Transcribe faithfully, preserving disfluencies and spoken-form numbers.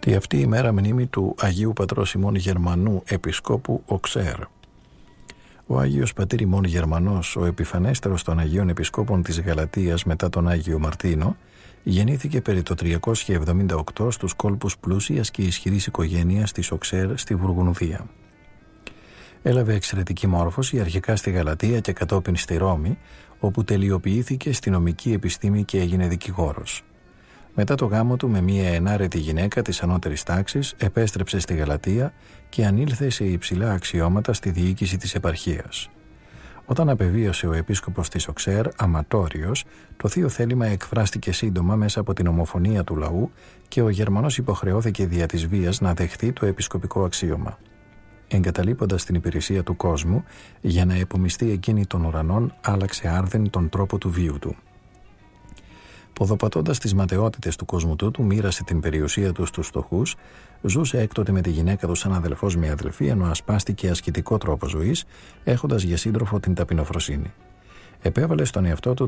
Τη αυτή η μέρα μνήμη του Αγίου Πατρός ημών Γερμανού Επισκόπου Οξέρ. Ο Άγιος Πατήρ ημών Γερμανός, ο επιφανέστερος των Αγίων Επισκόπων της Γαλατίας μετά τον Άγιο Μαρτίνο, γεννήθηκε περί το τριακόσια εβδομήντα οκτώ στους κόλπους πλούσιας και ισχυρής οικογένειας της Οξέρ στη Βουργουνδία. Έλαβε εξαιρετική μόρφωση αρχικά στη Γαλατία και κατόπιν στη Ρώμη, όπου τελειοποιήθηκε στη νομική επιστήμη και έγινε δικηγόρος. Μετά το γάμο του με μια ενάρετη γυναίκα της ανώτερης τάξης, επέστρεψε στη Γαλατία και ανήλθε σε υψηλά αξιώματα στη διοίκηση της επαρχίας. Όταν απεβίωσε ο επίσκοπος της Οξέρ, αματόριος, το θείο θέλημα εκφράστηκε σύντομα μέσα από την ομοφωνία του λαού και ο Γερμανός υποχρεώθηκε δια της βίας να δεχτεί το επισκοπικό αξίωμα. Εγκαταλείποντας την υπηρεσία του κόσμου για να επομιστεί εκείνη των ουρανών, άλλαξε άρδεν τον τρόπο του βίου του. Ποδοπατώντας τις ματαιότητες του κόσμου του, μοίρασε την περιουσία του στους φτωχούς, ζούσε έκτοτε με τη γυναίκα του σαν αδελφός με αδελφή, ενώ ασπάστηκε ασκητικό τρόπο ζωής, έχοντας για σύντροφο την ταπεινοφροσύνη. Επέβαλε στον εαυτό του